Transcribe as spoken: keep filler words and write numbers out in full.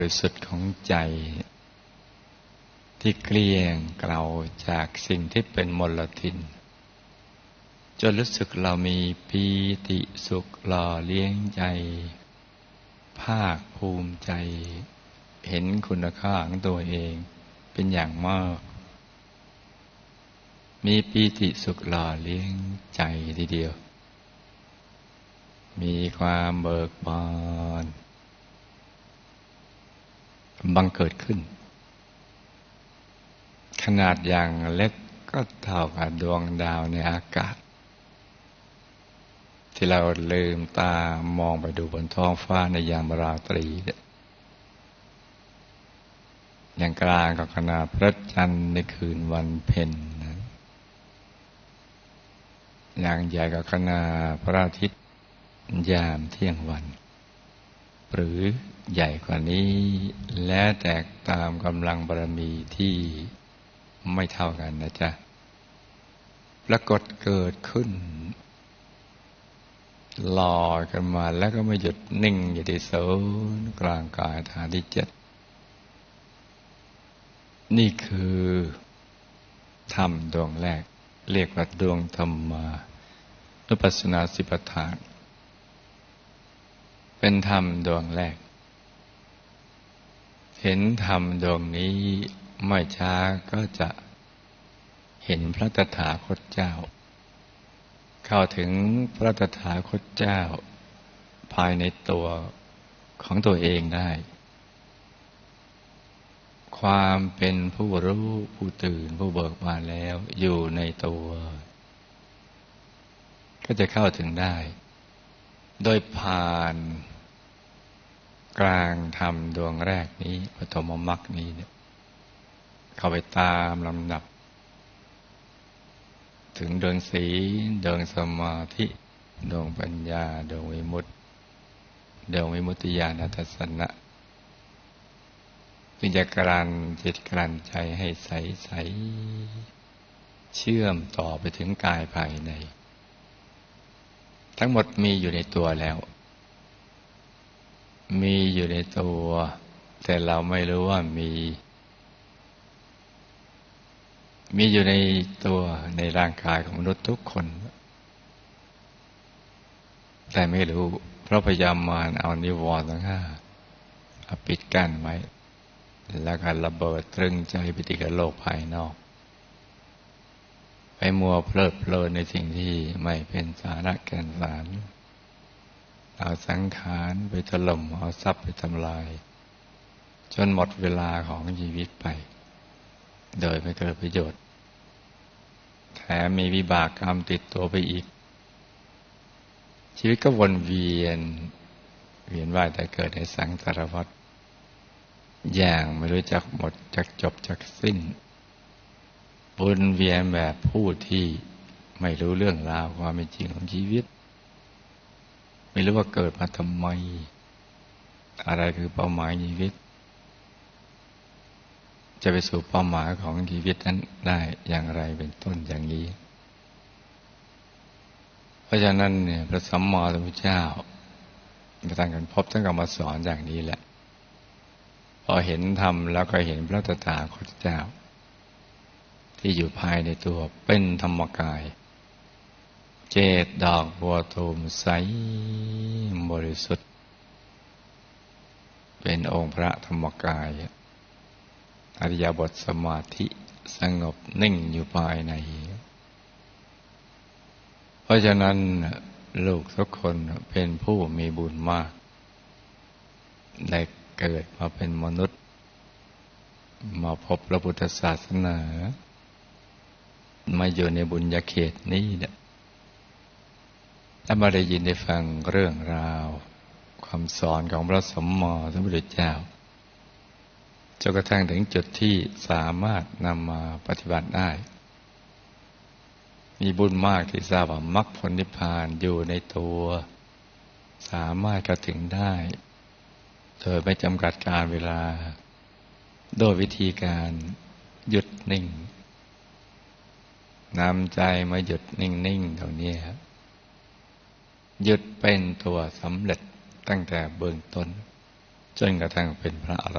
ริสุทธิ์ของใจที่เกลี้ยงเกลาจากสิ่งที่เป็นมลทินจนรู้สึกเรามีปีติสุขหล่อเลี้ยงใจภาคภูมิใจเห็นคุณค่าของตัวเองเป็นอย่างมากมีปีติสุขหล่อเลี้ยงใจทีเดียวมีความเบิกบานบังเกิดขึ้นขนาดอย่างเล็กก็เท่ากับดวงดาวในอากาศที่เราลืมตามองไปดูบนท้องฟ้าในยามราตรีอย่างกลางกับขนาดพระจันทร์ในคืนวันเพ็ญนะอย่างใหญ่กับขนาดพระอาทิตย์ยามเที่ยงวันหรือใหญ่กว่านี้และแตกตามกำลังบารมีที่ไม่เท่ากันนะจ๊ะปรากฏเกิดขึ้นลอยกันมาแล้วก็ไม่หยุดนิ่งอยู่ที่ศูนย์กลางกายฐานที่เจ็ดนี่คือธรรมดวงแรกเรียกว่าดวงธรรมานุปัสสนาสิปฐานเป็นธรรมดวงแรกเห็นธรรมดวงนี้ไม่ช้าก็จะเห็นพระตถาคตเจ้าเข้าถึงพระตถาคตเจ้าภายในตัวของตัวเองได้ความเป็นผู้รู้ผู้ตื่นผู้เบิกบานแล้วอยู่ในตัวก็จะเข้าถึงได้โดยผ่านกลางธรรมดวงแรกนี้ปฐมมรรคนี้เนี่ยเข้าไปตามลำดับถึงดวงศีลดวงสมาธิดวงปัญญาดวงวิมุตติดวงวิมุตติญาณทัสสนะจึงจะกลั่นจิตกลั่นใจให้ใสๆเชื่อมต่อไปถึงกายภายในทั้งหมดมีอยู่ในตัวแล้วมีอยู่ในตัวแต่เราไม่รู้ว่ามีมีอยู่ในตัวในร่างกายของมนุษย์ทุกคนแต่ไม่รู้เพราะพยายามมารเอานิวรณ์ทั้งห้าปิดกั้นไว้แล้วก็ระเบิดตรึงใจไปติดกับโลกภายนอกไปมัวเพลิดเพลินในสิ่งที่ไม่เป็นสาระแก่นสารเอาสังขารไปถล่มเอาทรัพย์ไปทำลายจนหมดเวลาของชีวิตไปโดยไม่เกิดประโยชน์แถมมีวิบากกรรมติดตัวไปอีกชีวิตก็วนเวียนเวียนว่ายแต่เกิดในสังสารวัฏอย่างไม่รู้จักหมดจักจบจักสิ้นวนเวียนแบบผู้ที่ไม่รู้เรื่องราวความเป็นจริงของชีวิตไม่รู้ว่าเกิดมาทำไมอะไรคือเป้าหมายชีวิตจะไปสู่เป้าหมายของชีวิตนั้นได้อย่างไรเป็นต้นอย่างนี้เพราะฉะนั้นเนี่ยพระสัมมาสัมพุทธเจ้าประทานกันพบท่านก็มาสอนอย่างนี้แหละพอเห็นธรรมแล้วก็เห็นพระตถาคตเจ้าที่อยู่ภายในตัวเป็นธรรมกายเจตดอกบัวตูมใสบริสุทธิ์เป็นองค์พระธรรมกายอริยบทสมาธิสงบนิ่งอยู่ภายในเพราะฉะนั้นลูกทุกคนเป็นผู้มีบุญมากได้เกิดมาเป็นมนุษย์มาพบพระพุทธศาสนามาอยู่ในบุญญาเขตนี้เนี่ยถ้ามาได้ยินได้ฟังเรื่องราวคำสอนของพระสัมมาสัมพุทธเจ้าจนกระทั่งถึงจุดที่สามารถนำมาปฏิบัติได้มีบุญมากที่ทราบว่ามรรคผลนิพพานอยู่ในตัวสามารถเข้าถึงได้โดยไม่จำกัดการเวลาโดยวิธีการหยุดนิ่งนำใจมาหยุดนิ่งๆตรงนี้ครับหยุดเป็นตัวสำเร็จตั้งแต่เบื้องต้นจนกระทั่งเป็นพระอร